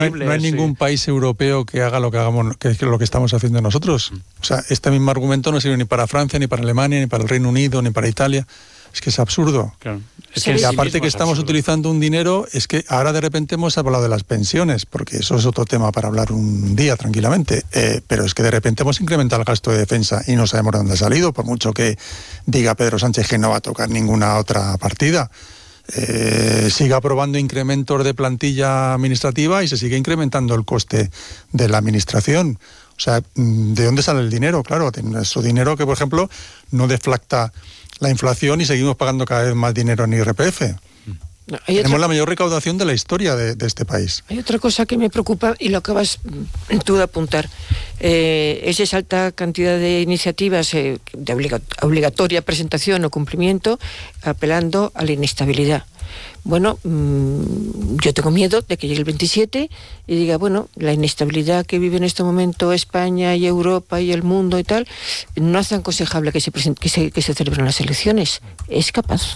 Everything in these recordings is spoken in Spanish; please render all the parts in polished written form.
No hay ningún país europeo que haga lo que hagamos, que es lo que estamos haciendo nosotros. O sea, este mismo argumento no sirve ni para Francia, ni para Alemania, ni para el Reino Unido, ni para Italia. Es que es absurdo. Claro. Es que aparte que estamos utilizando un dinero, es que ahora de repente hemos hablado de las pensiones, porque eso es otro tema para hablar un día tranquilamente, pero es que de repente hemos incrementado el gasto de defensa y no sabemos de dónde ha salido, por mucho que diga Pedro Sánchez que no va a tocar ninguna otra partida. Sigue aprobando incrementos de plantilla administrativa y se sigue incrementando el coste de la administración. O sea, ¿de dónde sale el dinero? Claro, eso dinero que, por ejemplo, no deflacta la inflación y seguimos pagando cada vez más dinero en IRPF. Tenemos la mayor recaudación de la historia de este país. Hay otra cosa que me preocupa, y lo acabas tú de apuntar, es esa alta cantidad de iniciativas de obligatoria presentación o cumplimiento, apelando a la inestabilidad. Bueno, yo tengo miedo de que llegue el 27 y diga, bueno, la inestabilidad que vive en este momento España y Europa y el mundo y tal, no hace aconsejable que se celebren las elecciones. Es capaz.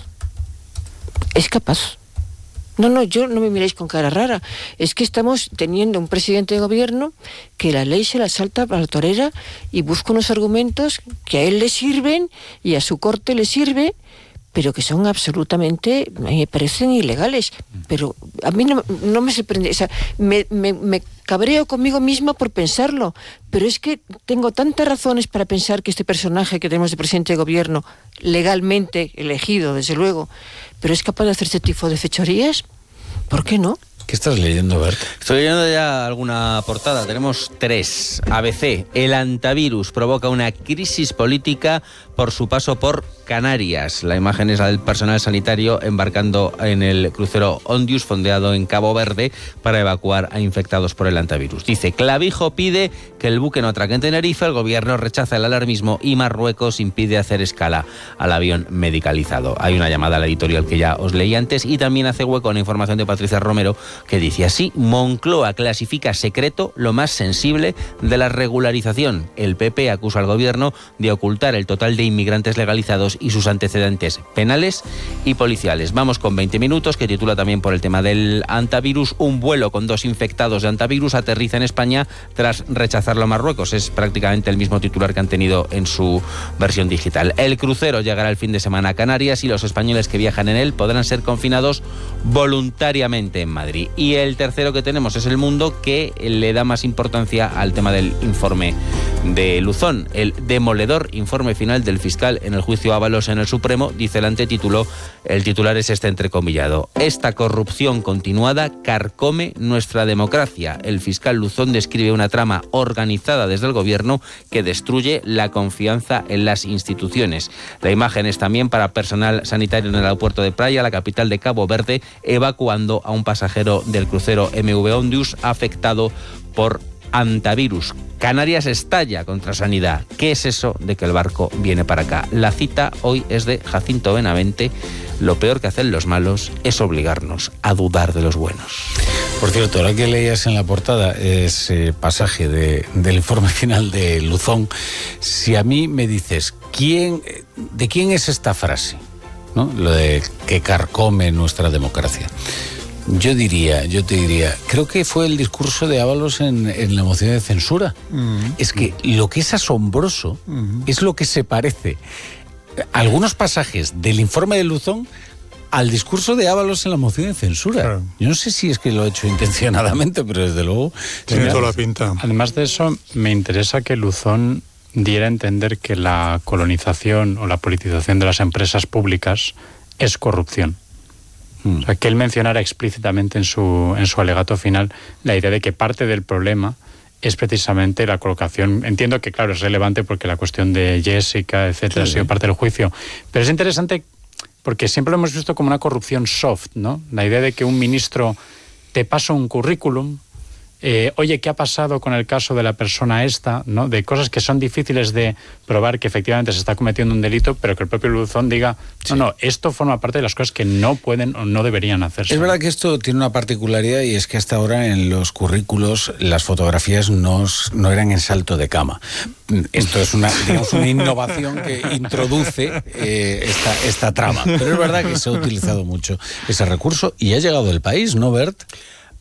No, yo no me miréis con cara rara. Es que estamos teniendo un presidente de gobierno que la ley se la salta a la torera y busca unos argumentos que a él le sirven y a su corte le sirve, pero que son absolutamente, me parecen ilegales. Pero a mí no me sorprende, o sea, me cabreo conmigo misma por pensarlo, pero es que tengo tantas razones para pensar que este personaje que tenemos de presidente de gobierno, legalmente elegido, desde luego, pero es capaz de hacer este tipo de fechorías. ¿Por qué no? ¿Qué estás leyendo, Bert? Estoy leyendo ya alguna portada. Tenemos 3. ABC. El antivirus provoca una crisis política por su paso por Canarias. La imagen es la del personal sanitario embarcando en el crucero Ondius, fondeado en Cabo Verde, para evacuar a infectados por el antivirus. Dice, Clavijo pide que el buque no atraque en Tenerife, el gobierno rechaza el alarmismo y Marruecos impide hacer escala al avión medicalizado. Hay una llamada a la editorial que ya os leí antes y también hace hueco a una información de Patricia Romero que dice así: Moncloa clasifica secreto lo más sensible de la regularización. El PP acusa al gobierno de ocultar el total de inmigrantes legalizados y sus antecedentes penales y policiales. Vamos con 20 minutos, que titula también por el tema del antivirus. Un vuelo con 2 infectados de antivirus aterriza en España tras rechazarlo a Marruecos. Es prácticamente el mismo titular que han tenido en su versión digital. El crucero llegará el fin de semana a Canarias y los españoles que viajan en él podrán ser confinados voluntariamente en Madrid. Y el tercero que tenemos es El Mundo, que le da más importancia al tema del informe de Luzón. El demoledor informe final del fiscal en el juicio Ábalos en el Supremo, dice el antetítulo. El titular es este entrecomillado: esta corrupción continuada carcome nuestra democracia. El fiscal Luzón describe una trama organizada desde el gobierno que destruye la confianza en las instituciones. La imagen es también para personal sanitario en el aeropuerto de Praia, la capital de Cabo Verde, evacuando a un pasajero del crucero MV Ondius afectado por antivirus. Canarias estalla contra Sanidad. ¿Qué es eso de que el barco viene para acá? La cita hoy es de Jacinto Benavente. Lo peor que hacen los malos es obligarnos a dudar de los buenos. Por cierto, ahora que leías en la portada ese pasaje del informe final de Luzón, si a mí me dices, ¿de quién es esta frase? ¿No? Lo de que carcome nuestra democracia. Yo te diría, creo que fue el discurso de Ábalos en la moción de censura. Es que lo que es asombroso es lo que se parece algunos pasajes del informe de Luzón al discurso de Ábalos en la moción de censura. Claro. Yo no sé si es que lo he hecho intencionadamente, pero desde luego tiene toda la pinta. Además de eso, me interesa que Luzón diera a entender que la colonización o la politización de las empresas públicas es corrupción. O sea, que él mencionara explícitamente en su alegato final la idea de que parte del problema es precisamente la colocación. Entiendo que, claro, es relevante porque la cuestión de Jessica, etcétera, ha sido parte del juicio. Pero es interesante porque siempre lo hemos visto como una corrupción soft, ¿no? La idea de que un ministro te pasa un currículum, oye, ¿qué ha pasado con el caso de la persona esta? ¿No? De cosas que son difíciles de probar que efectivamente se está cometiendo un delito, pero que el propio Luzón diga, no, esto forma parte de las cosas que no pueden o no deberían hacerse. Es verdad que esto tiene una particularidad, y es que hasta ahora en los currículos las fotografías no eran en salto de cama. Esto es una innovación que introduce esta trama. Pero es verdad que se ha utilizado mucho ese recurso y ha llegado al país, ¿no, Bert?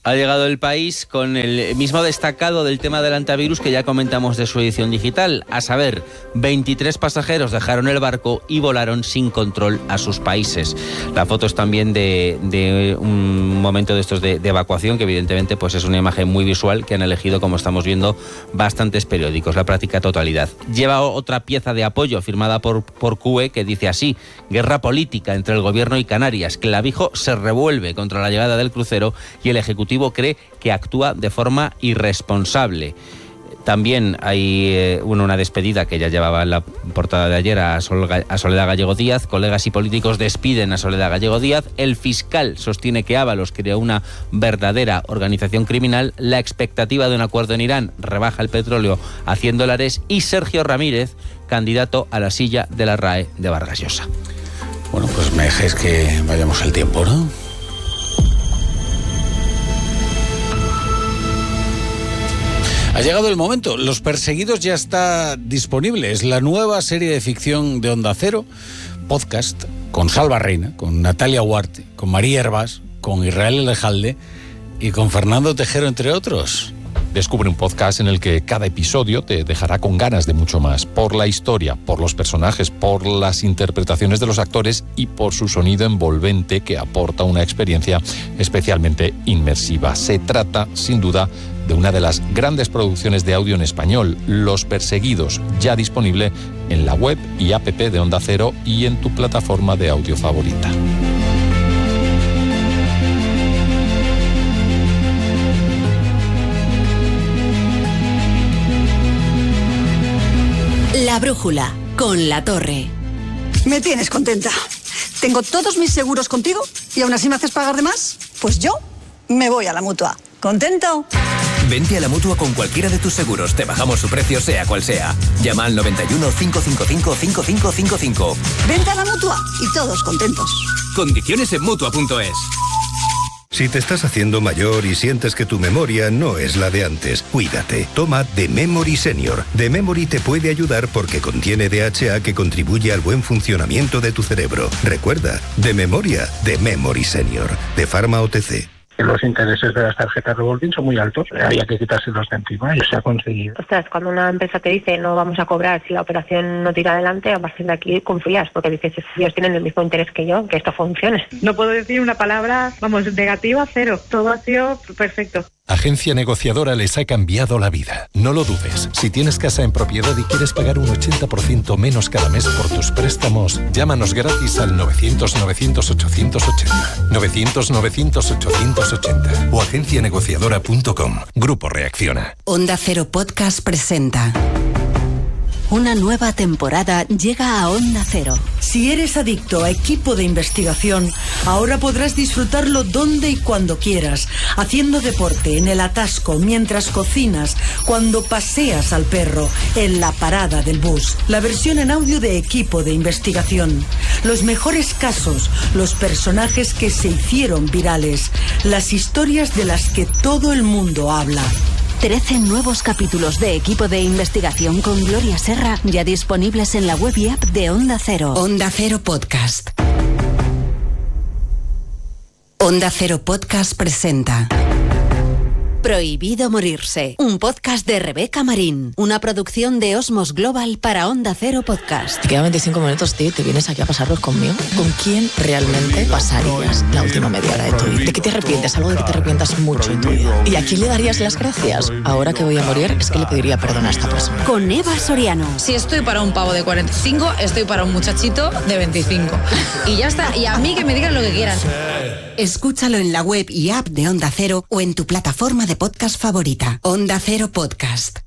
Ha llegado El País con el mismo destacado del tema del antivirus que ya comentamos de su edición digital, a saber, 23 pasajeros dejaron el barco y volaron sin control a sus países. La foto es también de un momento de estos de evacuación, que evidentemente pues es una imagen muy visual que han elegido, como estamos viendo, bastantes periódicos, la práctica totalidad. Lleva otra pieza de apoyo firmada por CUE que dice así: guerra política entre el gobierno y Canarias, Clavijo se revuelve contra la llegada del crucero y el Ejecutivo cree que actúa de forma irresponsable. También hay una despedida que ya llevaba en la portada de ayer a Soledad Gallego Díaz. Colegas y políticos despiden a Soledad Gallego Díaz. El fiscal sostiene que Ábalos creó una verdadera organización criminal. La expectativa de un acuerdo en Irán rebaja el petróleo a $100. Y Sergio Ramírez, candidato a la silla de la RAE de Vargas Llosa. Bueno, pues me dejáis que vayamos al tiempo, ¿no? Ha llegado el momento. Los Perseguidos ya está disponible. Es la nueva serie de ficción de Onda Cero, podcast, con Salva Reina, con Natalia Huarte, con María Hervás, con Israel Elejalde y con Fernando Tejero, entre otros. Descubre un podcast en el que cada episodio te dejará con ganas de mucho más, por la historia, por los personajes, por las interpretaciones de los actores y por su sonido envolvente que aporta una experiencia especialmente inmersiva. Se trata, sin duda, de una de las grandes producciones de audio en español, Los Perseguidos, ya disponible en la web y app de Onda Cero y en tu plataforma de audio favorita. La Brújula, con La Torre. Me tienes contenta. Tengo todos mis seguros contigo y aún así me haces pagar de más. Pues yo me voy a la Mutua. ¿Contento? Vente a la Mutua con cualquiera de tus seguros. Te bajamos su precio, sea cual sea. Llama al 91 555 5555. Vente a la Mutua y todos contentos. Condiciones en Mutua.es. Si te estás haciendo mayor y sientes que tu memoria no es la de antes, cuídate. Toma The Memory Senior. The Memory te puede ayudar porque contiene DHA que contribuye al buen funcionamiento de tu cerebro. Recuerda, de memoria, The Memory Senior. De Pharma OTC. Los intereses de las tarjetas revolving son muy altos, había que quitárselos de encima y se ha conseguido. Ostras, cuando una empresa te dice no vamos a cobrar si la operación no tira adelante, a partir de aquí confías, porque dices, ellos tienen el mismo interés que yo, que esto funcione. No puedo decir una palabra, negativa, cero. Todo ha sido perfecto. Agencia Negociadora les ha cambiado la vida. No lo dudes. Si tienes casa en propiedad y quieres pagar un 80% menos cada mes por tus préstamos, llámanos gratis al 900-900-880. 900-900-880 o agencianegociadora.com. Grupo Reacciona. Onda Cero Podcast presenta. Una nueva temporada llega a Onda Cero. Si eres adicto a equipo de investigación, ahora podrás disfrutarlo donde y cuando quieras, haciendo deporte, en el atasco, mientras cocinas, cuando paseas al perro, en la parada del bus. La versión en audio de equipo de investigación. Los mejores casos, los personajes que se hicieron virales, las historias de las que todo el mundo habla. 13 nuevos capítulos de equipo de investigación con Gloria Serra ya disponibles en la web y app de Onda Cero. Onda Cero Podcast. Onda Cero Podcast presenta Prohibido Morirse, un podcast de Rebeca Marín, una producción de Osmos Global para Onda Cero Podcast. Te quedan 25 minutos, tío, y te vienes aquí a pasarlos conmigo. ¿Con quién realmente pasarías la última media hora de tu vida? ¿De qué te arrepientes? Algo de que te arrepientas mucho en tu vida. ¿Y a quién le darías las gracias? Ahora que voy a morir, es que le pediría perdón a esta persona. Con Eva Soriano. Si estoy para un pavo de 45, estoy para un muchachito de 25. Y ya está. Y a mí que me digan lo que quieran. Escúchalo en la web y app de Onda Cero o en tu plataforma de podcast favorita. Onda Cero Podcast.